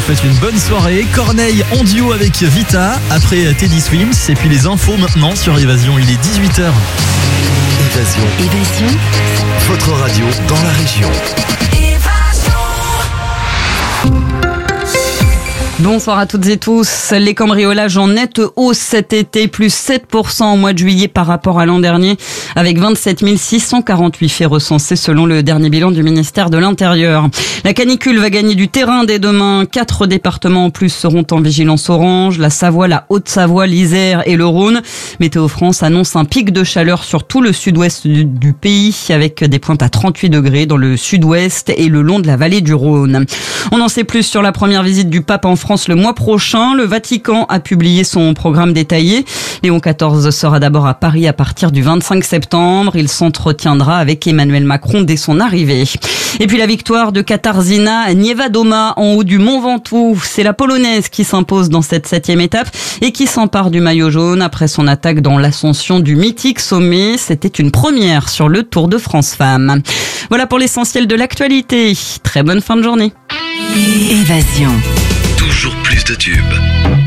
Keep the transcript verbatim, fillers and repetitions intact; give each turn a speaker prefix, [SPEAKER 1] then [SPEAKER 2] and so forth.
[SPEAKER 1] souhaite une bonne soirée. Corneille en duo avec Vita, après Teddy Swims. Et puis les infos maintenant sur Évasion, il est dix-huit heures.
[SPEAKER 2] Évasion. Évasion. Votre radio dans la région.
[SPEAKER 3] Bonsoir à toutes et tous. Les cambriolages en nette hausse cet été, plus sept pour cent au mois de juillet par rapport à l'an dernier, avec vingt-sept mille six cent quarante-huit faits recensés selon le dernier bilan du ministère de l'Intérieur. La canicule va gagner du terrain dès demain. Quatre départements en plus seront en vigilance orange, la Savoie, la Haute-Savoie, l'Isère et le Rhône. Météo France annonce un pic de chaleur sur tout le sud-ouest du, du pays, avec des pointes à trente-huit degrés dans le sud-ouest et le long de la vallée du Rhône. On en sait plus sur la première visite du pape en France le mois prochain. Le Vatican a publié son programme détaillé. Léon quatorze sera d'abord à Paris à partir du vingt-cinq septembre. Il s'entretiendra avec Emmanuel Macron dès son arrivée. Et puis la victoire de Katarzyna Niewiadoma en haut du Mont Ventoux. C'est la Polonaise qui s'impose dans cette septième étape et qui s'empare du maillot jaune après son attaque dans l'ascension du mythique sommet. C'était une première sur le Tour de France Femmes. Voilà pour l'essentiel de l'actualité. Très bonne fin de journée.
[SPEAKER 2] Évasion. Toujours plus de tubes.